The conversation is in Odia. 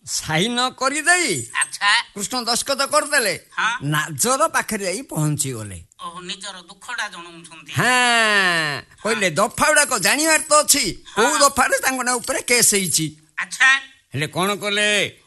ସାଇନ କରିଦେଇ ଆଚ୍ଛା କୃଷ୍ଣ ଦସ୍ତଖତ କରିଦେଲେ। ହଁ ନାଜର ପାଖରେ ଯାଇ ପହଞ୍ଚିଗଲେ। ଓହୋ ନିଜର ଦୁଃଖଟା ଜଣାଉଛନ୍ତି। ହଁ କହିଲେ ଦଫା ଗୁଡାକ ଜାଣିବାର ତ ଅଛି କୋଉ ଦଫାରେ ତାଙ୍କ ନାଁ ଉପରେ କେସ୍ ହେଇଛି। ଆଚ୍ଛା ହେଲେ କଣ କଲେ